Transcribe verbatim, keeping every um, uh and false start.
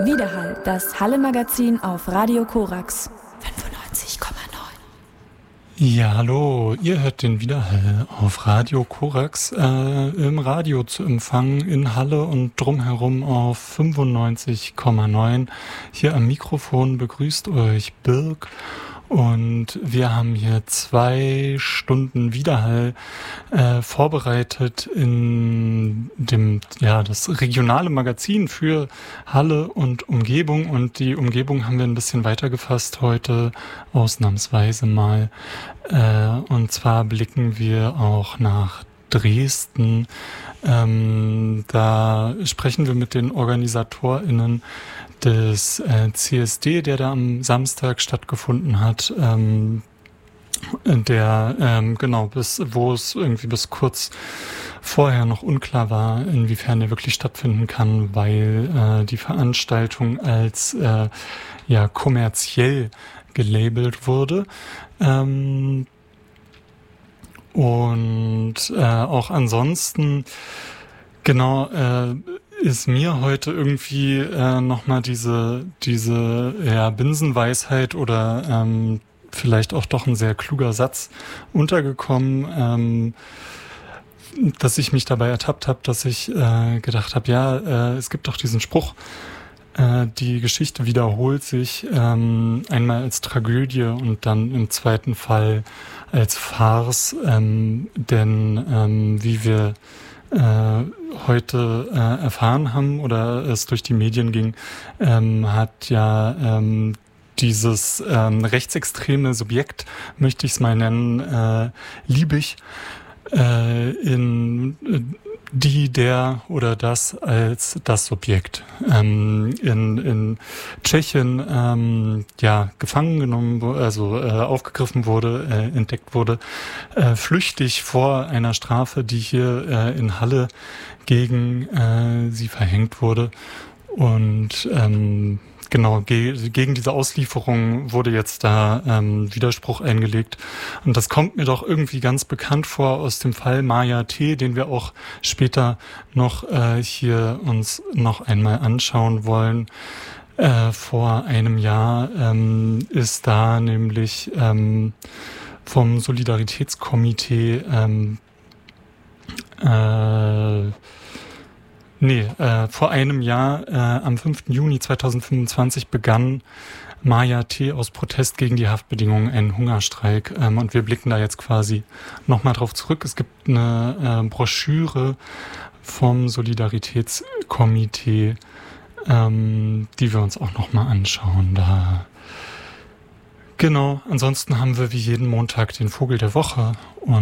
Widerhall, das Halle-Magazin auf Radio Korax fünfundneunzig Komma neun. Ja, hallo, ihr hört den Widerhall auf Radio Korax, äh, im Radio zu empfangen in Halle und drumherum auf fünfundneunzig Komma neun. Hier am Mikrofon begrüßt euch Birk. Und wir haben hier zwei Stunden Widerhall äh, vorbereitet in dem, ja, das regionale Magazin für Halle und Umgebung. Und die Umgebung haben wir ein bisschen weiter gefasst heute, ausnahmsweise mal. Äh, und zwar blicken wir auch nach Dresden. Ähm, da sprechen wir mit den OrganisatorInnen des äh, C S D, der da am Samstag stattgefunden hat, ähm, der ähm, genau bis wo es irgendwie bis kurz vorher noch unklar war, inwiefern der wirklich stattfinden kann, weil äh, die Veranstaltung als äh, ja kommerziell gelabelt wurde. Ähm, und äh, auch ansonsten genau äh, ist mir heute irgendwie äh, nochmal diese, diese ja, Binsenweisheit oder ähm, vielleicht auch doch ein sehr kluger Satz untergekommen, ähm, dass ich mich dabei ertappt habe, dass ich äh, gedacht habe, ja, äh, es gibt doch diesen Spruch, äh, die Geschichte wiederholt sich ähm, einmal als Tragödie und dann im zweiten Fall als Farce, ähm, denn ähm, wie wir Äh, heute äh, erfahren haben oder es durch die Medien ging, ähm, hat ja ähm, dieses ähm, rechtsextreme Subjekt, möchte ich es mal nennen, äh, Liebig, äh, in äh, die, der oder das als das Subjekt ähm, in, in Tschechien ähm, ja gefangen genommen, also äh, aufgegriffen wurde, äh, entdeckt wurde, äh, flüchtig vor einer Strafe, die hier äh, in Halle gegen äh, sie verhängt wurde. Und ähm, Genau, ge- gegen diese Auslieferung wurde jetzt da ähm, Widerspruch eingelegt. Und das kommt mir doch irgendwie ganz bekannt vor aus dem Fall Maja T., den wir auch später noch äh, hier uns noch einmal anschauen wollen. Äh, vor einem Jahr ähm, ist da nämlich ähm, vom Solidaritätskomitee ähm, äh, Nee, äh, vor einem Jahr, äh, am fünften Juni zweitausendfünfundzwanzig, begann Maja T. aus Protest gegen die Haftbedingungen einen Hungerstreik. Ähm, und wir blicken da jetzt quasi nochmal drauf zurück. Es gibt eine äh, Broschüre vom Solidaritätskomitee, ähm, die wir uns auch nochmal anschauen. Da Genau, ansonsten haben wir wie jeden Montag den Vogel der Woche. Und